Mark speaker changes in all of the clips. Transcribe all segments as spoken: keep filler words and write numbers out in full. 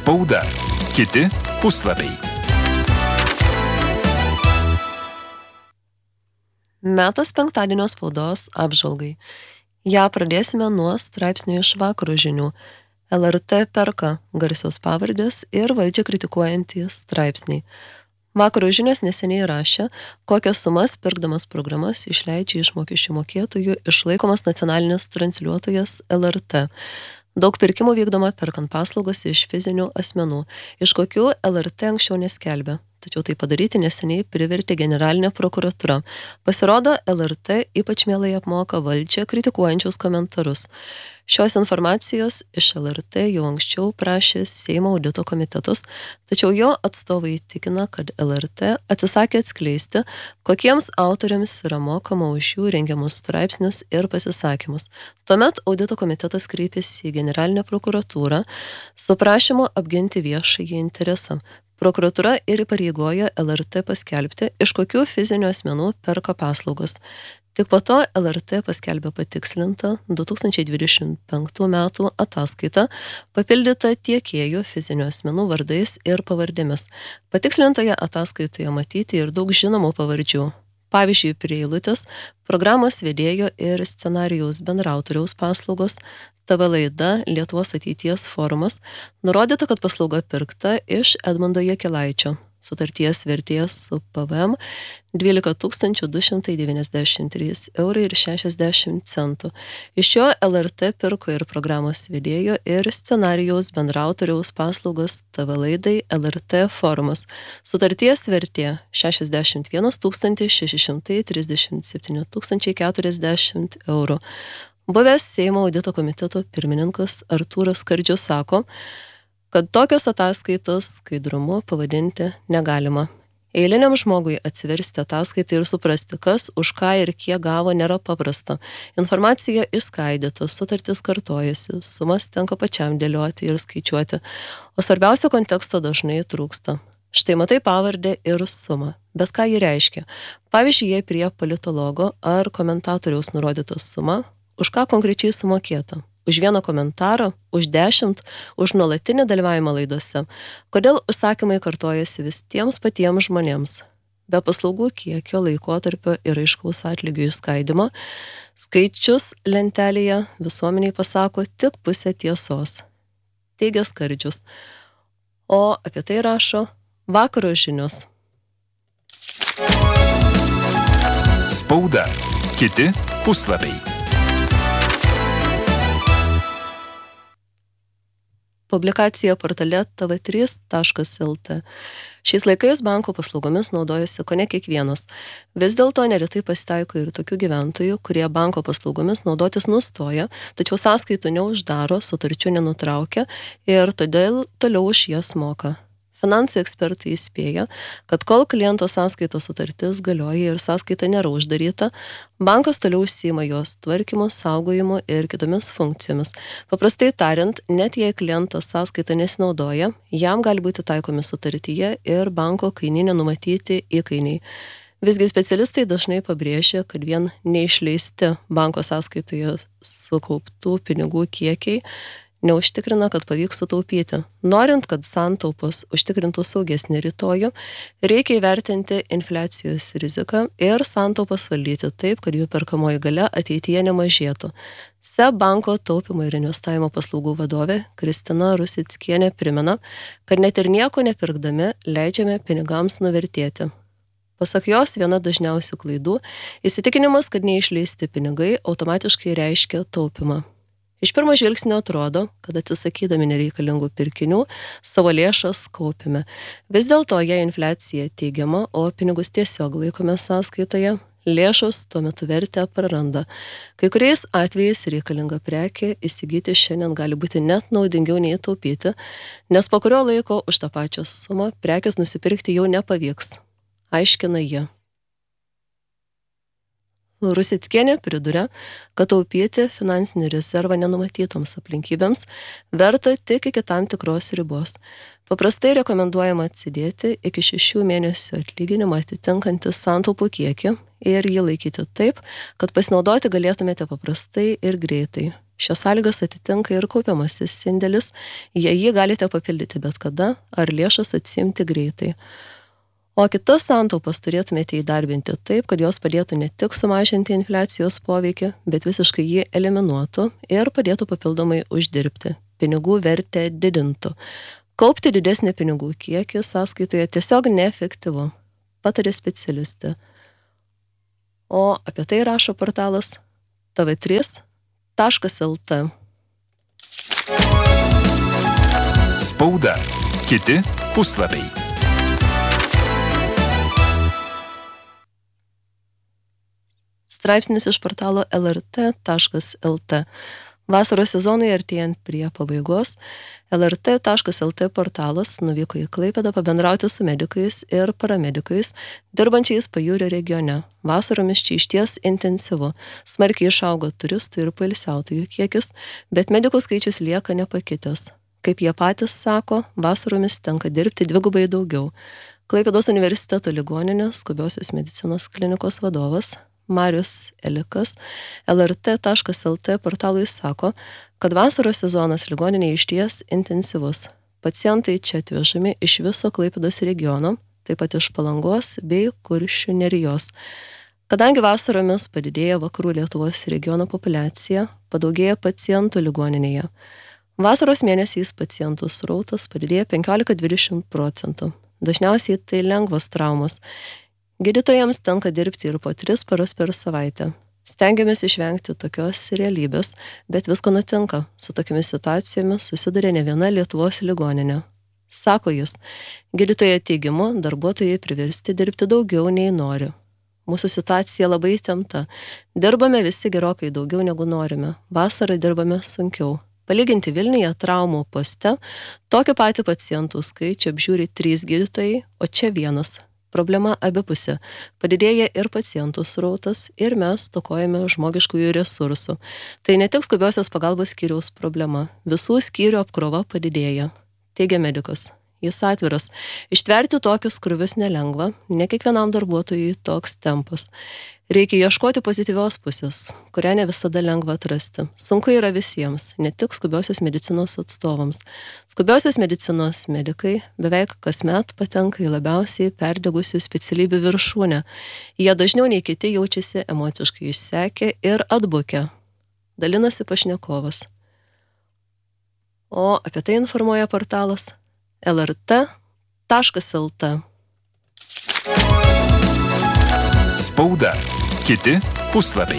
Speaker 1: Spauda. Kiti puslapiai.
Speaker 2: Metas penktadienio spaudos apžvalgai. Ja pradėsime nuo straipsnių iš Vakaro žinių. L R T perka garsios pavardės ir valdžią kritikuojantys straipsniai. Vakaro žinios neseniai rašė, kokias sumas pirkdamas programas išleidžia iš mokesčių mokėtojų išlaikomas nacionalinis transliuotojas L R T. Daug pirkimų vykdoma perkant paslaugas iš fizinių asmenų, iš kokių L R T anksčiau neskelbė. Tačiau tai padaryti neseniai privertė generalinė prokuratūra. Pasirodo, L R T ypač mielai apmoka valdžią kritikuojančius komentarus. Šios informacijos iš L R T jau anksčiau prašė Seimo audito komitetas, tačiau jo atstovai tikina, kad L R T atsisakė atskleisti, kokiems autoriams yra mokama už jų rengiamus straipsnius ir pasisakymus. Tuomet audito komitetas kreipėsi į generalinę prokuratūrą su prašymu apginti viešąjį interesą. Prokuratūra ir įpareigojo L R T paskelbti, iš kokių fizinių asmenų perka paslaugas. Tik po to L R T paskelbė patikslintą du tūkstančiai dvidešimt penktų metų ataskaitą, papildytą tiekėjų fizinių asmenų vardais ir pavardėmis. Patikslintoje ataskaitoje matyti ir daug žinomų pavardžių. Pavyzdžiui, prie eilutės programos vedėjo ir scenarijaus bendrautoriaus paslaugos, T V laida Lietuvos ateities forumas, nurodyta, kad paslauga pirkta iš Edmundo Jakilaičio. Sutarties vertės su P V M dvylika tūkstančių du šimtai devyniasdešimt trys eurai ir šešiasdešimt centų. Iš jo L R T pirko ir programos vedėjo ir scenarijaus bendrautoriaus paslaugas T V laidai L R T forumas. Sutarties vertė šešiasdešimt vienas tūkstantis šeši šimtai trisdešimt septyni tūkstančiai keturiasdešimt eurų. Buvęs Seimo audito komiteto pirmininkas Artūras Skardžius sako, kad tokios ataskaitos skaidrumu pavadinti negalima. Eiliniam žmogui atsiversti ataskaitą ir suprasti, kas, už ką ir kiek gavo, nėra paprasta. Informacija išskaidyta, sutartis kartojasi, sumas tenka pačiam dėlioti ir skaičiuoti, o svarbiausio konteksto dažnai trūksta. Štai matai pavardę ir sumą, bet ką ji reiškia? Pavyzdžiui, jei prie politologo ar komentatoriaus nurodyta suma, už ką konkrečiai sumokėta? Už vieną komentarą, už dešimt, už nuolatinį dalyvavimą laidose. Kodėl užsakymai kartojasi vis tiems patiems žmonėms? Be paslaugų kiekio, laikotarpio ir aiškaus atlygio išskaidimo, skaičius lentelėje visuomeniai pasako tik pusę tiesos. Teigia Skardžius. O apie tai rašo Vakaro žinios.
Speaker 1: Spauda. Kiti puslapiai.
Speaker 2: Publikacija portale T V trys taškas L T. Šiais laikais banko paslaugomis naudojasi kone kiekvienas. Vis dėlto neretai pasitaiko ir tokių gyventojų, kurie banko paslaugomis naudotis nustoja, tačiau sąskaitų neuždaro, sutarčių nenutraukia ir todėl toliau už jas moka. Finansų ekspertai įspėja, kad kol kliento sąskaitos sutartis galioja ir sąskaita nėra uždaryta, bankas toliau užsiima jos tvarkymu, saugojimu ir kitomis funkcijomis. Paprastai tariant, net jei klientas sąskaita nesinaudoja, jam gali būti taikomi sutartyje ir banko kainyne numatyti įkainiai. Visgi specialistai dažnai pabrėžia, kad vien neišleisti banko sąskaitoje sukauptų pinigų kiekiai neužtikrina, kad pavyks sutaupyti. Norint, kad santaupos užtikrintų saugesnį rytojų, reikia įvertinti infliacijos riziką ir santaupas valdyti taip, kad jų perkamoji galia ateityje nemažėtų. S E B banko taupimo ir investavimo paslaugų vadovė Kristina Rusickienė primena, kad net ir nieko nepirkdami leidžiame pinigams nuvertėti. Pasak jos, viena dažniausių klaidų – įsitikinimas, kad neišleisti pinigai automatiškai reiškia taupimą. Iš pirmo žvilgsnio atrodo, kad atsisakydami nereikalingų pirkinių savo lėšas kaupime. Vis dėlto, jei infliacija teigiama, o pinigus tiesiog laikome sąskaitoje, lėšos tuo metu vertę praranda. Kai kuriais atvejais reikalinga prekė įsigyti šiandien gali būti net naudingiau nei taupyti, nes po kurio laiko už tą pačią sumą prekės nusipirkti jau nepavyks, aiškina jie. Rusickienė priduria, kad taupyti finansinį rezervą nenumatytoms aplinkybėms verta tik iki tam tikros ribos. Paprastai rekomenduojama atsidėti iki šešių mėnesių atlyginimą atitinkantį santaupų kiekį ir jį laikyti taip, kad pasinaudoti galėtumėte paprastai ir greitai. Šios sąlygas atitinka ir kaupiamasis indėlis, jei jį galite papildyti bet kada ar lėšas atsiimti greitai. O kitas santaupas turėtumėte įdarbinti taip, kad jos padėtų ne tik sumažinti infliacijos poveikį, bet visiškai jį eliminuotų ir padėtų papildomai uždirbti. Pinigų vertę didintų. Kaupti didesnį pinigų kiekį sąskaitoje tiesiog neefektyvu, patarė specialistė. O apie tai rašo portalas t v trys taškas l t.
Speaker 1: Spauda. Kiti puslapiai.
Speaker 2: Straipsnis iš portalo l r t taškas l t. Vasaros sezonui artėjant prie pabaigos, l r t taškas l t portalas nuvyko į Klaipėdą pabendrauti su medikais ir paramedikais, dirbančiais Pajūrio regione. Vasaromis čia išties intensyvu. Smarkiai išaugo turistų ir poilsiautojų kiekis, bet medikų skaičius lieka nepakitęs. Kaip jie patys sako, vasaromis tenka dirbti dvigubai daugiau. Klaipėdos universiteto ligoninės skubiosios medicinos klinikos vadovas Marius Elikas l r t taškas l t portalui sako, kad vasaros sezonas ligoninėje išties intensyvus. Pacientai čia atvežami iš viso Klaipėdos regiono, taip pat iš Palangos bei Kuršių nerijos. Kadangi vasaromis padidėja vakarų Lietuvos regiono populiacija, padaugėja pacientų ligoninėje. Vasaros mėnesiais pacientų srautas padidėja penkiolika iki dvidešimt procentų. Dažniausiai tai lengvos traumos. Gydytojams tenka dirbti ir po tris paras per savaitę. Stengiamės išvengti tokios realybės, bet visko nutinka. Su tokiamis situacijomis susiduria ne viena Lietuvos ligoninė. Sako jis, gydytojo teigimu, darbuotojai priversti dirbti daugiau nei nori. Mūsų situacija labai įtempta. Dirbame visi gerokai daugiau negu norime. Vasarą dirbame sunkiau. Palyginti Vilniuje traumų poste, tokį patį pacientų skaičių apžiūri trys gydytojai, o čia vienas. Problema abipusė. Padidėja ir pacientų srautas, ir mes stokojame žmogiškųjų resursų. Tai ne tik skubiosios pagalbos skyriaus problema. Visų skyrių apkrova padidėja. Teigia medikas. Jis atviras. Ištverti tokius krūvius nelengva, ne kiekvienam darbuotojui toks tempas. Reikia ieškoti pozityvios pusės, kurią ne visada lengva atrasti. Sunku yra visiems, ne tik skubiosios medicinos atstovams. Skubiosios medicinos medikai beveik kasmet patenka į labiausiai perdegusių specialybių viršūnę. Jie dažniau nei kiti jaučiasi emociškai išsekę ir atbukę. Dalinasi pašnekovas. O apie tai informuoja portalas l r t taškas l t.
Speaker 1: Spauda. Kiti puslapiai.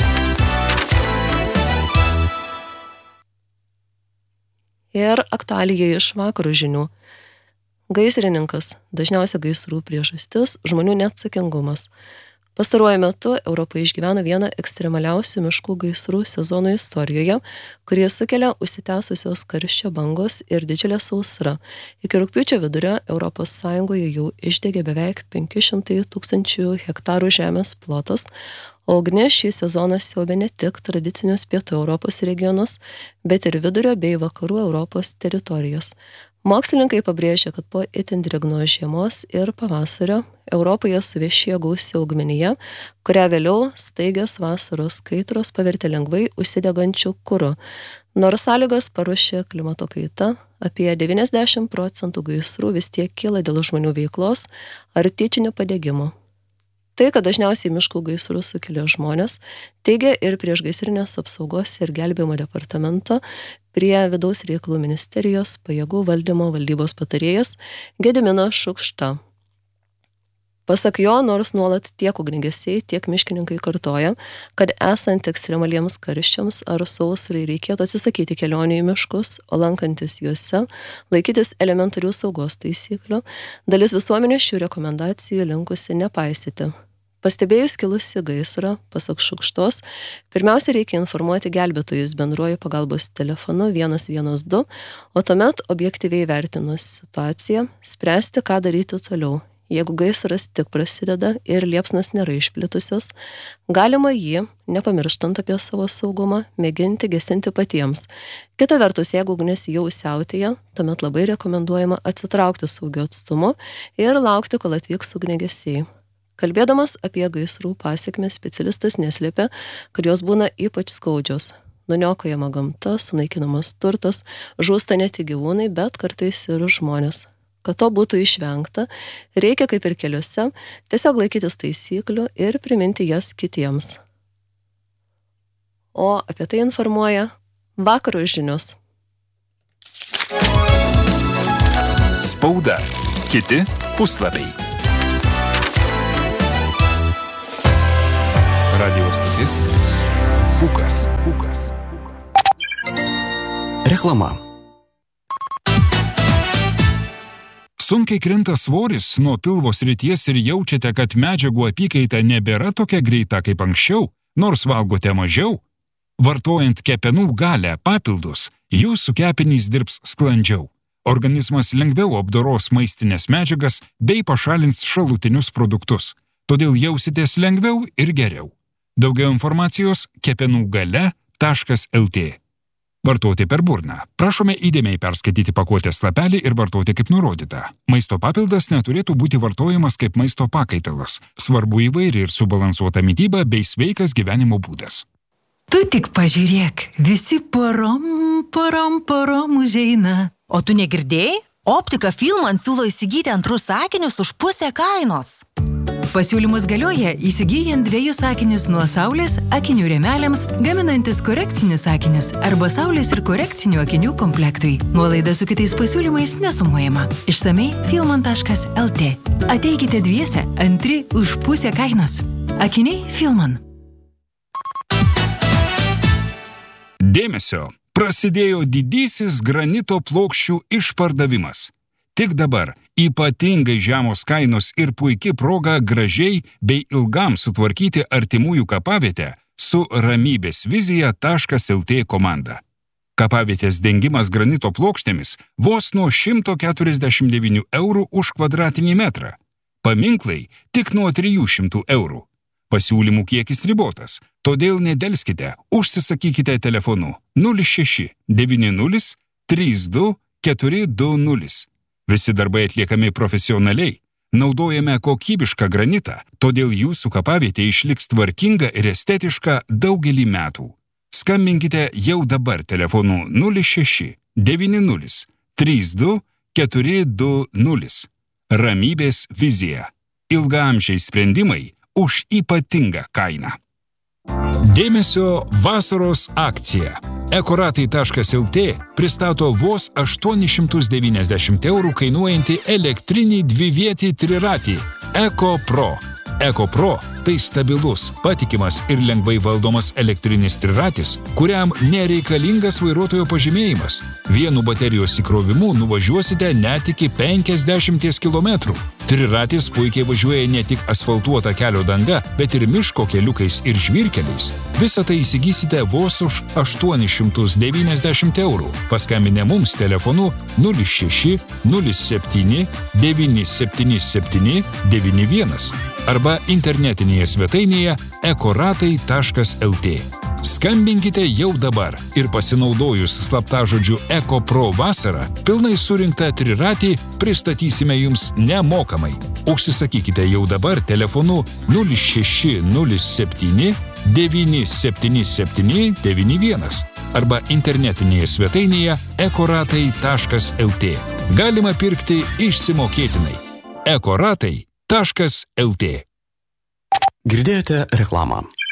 Speaker 2: Ir aktualija iš vakaro žinių. Gaisrininkas. Dažniausia gaisrų priežastis – žmonių neatsakingumas. Pastaruoju metu Europa išgyvena vieną ekstremaliausių miškų gaisrų sezonų istorijoje, kurie sukelia užsitęsusios karščio bangos ir didžiulę sausrą. Iki rugpjūčio vidurio Europos Sąjungoje jau išdegė beveik penki šimtai tūkstančių hektarų žemės plotas, o ugnis šį sezoną siaubė ne tik tradicinius pietų Europos regionus, bet ir vidurio bei vakarų Europos teritorijas. Mokslininkai pabrėžia, kad po itin drėgnos žiemos ir pavasario Europoje suvešėjo gausi augmenija, kurią vėliau staigios vasaros kaitros pavertė lengvai užsidegančių kuru. Nors sąlygas paruošė klimato kaita, apie devyniasdešimt procentų gaisrų vis tiek kyla dėl žmonių veiklos ar tyčinio padegimo. Tai, kad dažniausiai miškų gaisrus sukelia žmonės, teigia ir priešgaisrinės apsaugos ir gelbėjimo departamento prie Vidaus reikalų ministerijos pajėgų valdymo valdybos patarėjas Gediminas Šukšta. Pasak jo, nors nuolat tiek ugniagesiai, tiek miškininkai kartoja, kad esant ekstremaliems karščiams ar sausrai reikėtų atsisakyti kelionių į miškus, o lankantis juose laikytis elementarių saugos taisyklių, dalis visuomenės šių rekomendacijų linkusi nepaisyti. Pastebėjus kilusi gaisrą, pasak Šukštos, pirmiausia reikia informuoti gelbėtojus bendruoju pagalbos telefonu vienas vienas du, o tuomet objektyviai vertinus situaciją, spręsti, ką daryti toliau. Jeigu gaisras tik prasideda ir liepsnas nėra išplitusios, galima jį, nepamirštant apie savo saugumą, mėginti gesinti patiems. Kita vertus, jeigu ugnis jau siautėja, tuomet labai rekomenduojama atsitraukti saugiu atstumu ir laukti, kol atvyks ugniagesiai. Kalbėdamas apie gaisrų pasekmes, specialistas neslėpia, kad jos būna ypač skaudžios. Nuniokojama gamta, sunaikinamas turtas, žūsta ne tik gyvūnai, bet kartais ir žmonės. Kad to būtų išvengta, reikia, kaip ir keliuose, tiesiog laikytis taisyklių ir priminti jas kitiems. O apie tai informuoja vakaro žinios.
Speaker 1: Spauda. Kiti puslapiai. Radio stotis. Pūkas. Pūkas.
Speaker 3: Reklama.
Speaker 1: Sunkiai krinta svoris nuo pilvo srities ir jaučiate, kad medžiagų apykaita nebėra tokia greita kaip anksčiau, nors valgote mažiau? Vartojant kepenų galę papildus, jūsų kepenys dirbs sklandžiau. Organizmas lengviau apdoros maistinės medžiagas bei pašalins šalutinius produktus. Todėl jausitės lengviau ir geriau. Daugiau informacijos kepenų gale taškas lt. Vartoti per burną. Prašome įdėmiai perskaityti pakuotės lapelį ir vartoti kaip nurodyta. Maisto papildas neturėtų būti vartojamas kaip maisto pakaitalas. Svarbu įvairi ir subalansuota mityba bei sveikas gyvenimo būdas.
Speaker 4: Tu tik pažiūrėk, visi porom, porom, porom užeina.
Speaker 5: O tu negirdėjai? Optika Filman siūlo įsigyti antrus sakinius už pusę kainos.
Speaker 4: Pasiūlymus galioja įsigyjant dviejus sakinius nuo saulės akinių rėmeliams, gaminantis korekcinius sakinius arba saulės ir korekcinių akinių komplektui. Nuolaida su kitais pasiūlymais nesumuojama. Išsamei filman taškas lt. Ateikite dviese, antri už pusę kainos. Akiniai Filman.
Speaker 1: Dėmesio! Prasidėjo didysis granito plokščių išpardavimas. Tik dabar ypatingai žemos kainos ir puikia proga gražiai bei ilgam sutvarkyti artimųjų kapavietę su ramybės vizija taškas lt komanda. Kapavietės dengimas granito plokštėmis vos nuo šimto keturiasdešimt devynių eurų už kvadratinį metrą. Paminklai tik nuo trijų šimtų eurų. Pasiūlymų kiekis ribotas, todėl nedelskite, užsisakykite telefonu nulis šeši devyni nulis trys du keturi du nulis. Visi darbai atliekami profesionaliai, naudojame kokybišką granitą, todėl jūsų kapavietė išliks tvarkinga ir estetiška daugelį metų. Skambinkite jau dabar telefonu nulis šeši devyni nulis trys du keturi du nulis. Ramybės vizija. Ilgaamžiai sprendimai už ypatingą kainą. Dėmesio vasaros akcija. ekoratai taškas lt pristato vos aštuonis šimtus devyniasdešimt eurų kainuojantį elektrinį dvivietį triratį Eko Pro. Eko Pro tai stabilus, patikimas ir lengvai valdomas elektrinis triratis, kuriam nereikalingas vairuotojo pažymėjimas. Vienu baterijos įkrovimu nuvažiuosite net iki penkiasdešimt kilometrų. Triratis puikiai važiuoja ne tik asfaltuota kelio danga, bet ir miško keliukais ir žvyrkeliais. Visą tai įsigysite vos už aštuonis šimtus devyniasdešimt eurų. Paskambinę mums telefonu nulis šeši nulis septyni devyni septyni septyni devyni vienas arba internetinėje svetainėje ekoratai taškas lt. Skambinkite jau dabar ir pasinaudojus slaptažodžiu Eko Pro vasarą, pilnai surinktą triratį pristatysime jums nemokamai. Užsisakykite jau dabar telefonu nulis šeši nulis septyni devyni septyni septyni devyni vienas arba internetinėje svetainėje ekoratai taškas lt. Galima pirkti išsimokėtinai. ekoratai taškas lt.
Speaker 3: Girdėjote reklamą.